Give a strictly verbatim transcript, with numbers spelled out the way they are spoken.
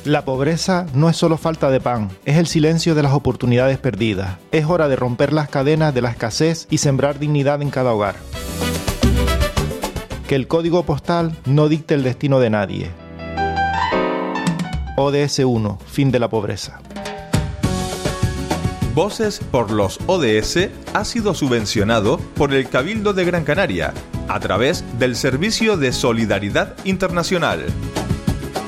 La pobreza no es solo falta de pan, es el silencio de las oportunidades perdidas. Es hora de romper las cadenas de la escasez y sembrar dignidad en cada hogar. Que el código postal no dicte el destino de nadie. O D S uno, fin de la pobreza. Voces por los O D S ha sido subvencionado por el Cabildo de Gran Canaria a través del Servicio de Solidaridad Internacional.